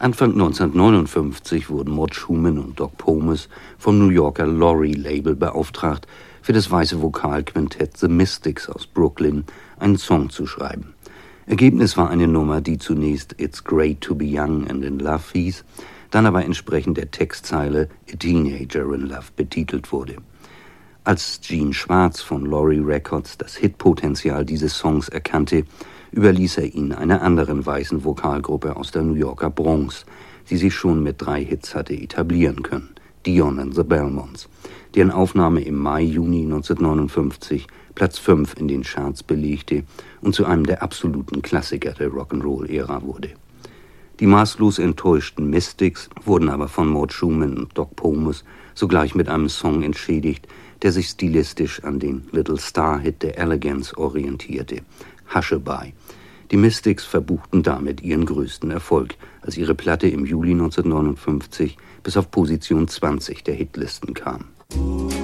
Anfang 1959 wurden Mort Schumann und Doc Pomus vom New Yorker Lorry-Label beauftragt, für das weiße Vokalquintett The Mystics aus Brooklyn einen Song zu schreiben. Ergebnis war eine Nummer, die zunächst It's Great to be Young and in Love hieß, dann aber entsprechend der Textzeile A Teenager in Love betitelt wurde. Als Gene Schwartz von Lorry Records das Hitpotenzial dieses Songs erkannte, überließ er ihn einer anderen weißen Vokalgruppe aus der New Yorker Bronx, die sich schon mit 3 Hits hatte etablieren können, Dion and the Belmonts, deren Aufnahme im Mai-Juni 1959 Platz 5 in den Charts belegte und zu einem der absoluten Klassiker der Rock'n'Roll-Ära wurde. Die maßlos enttäuschten Mystics wurden aber von Mort Schumann und Doc Pomus sogleich mit einem Song entschädigt, der sich stilistisch an den Little Star-Hit der Elegance orientierte, Hushabye. Die Mystics verbuchten damit ihren größten Erfolg, als ihre Platte im Juli 1959 bis auf Position 20 der Hitlisten kam.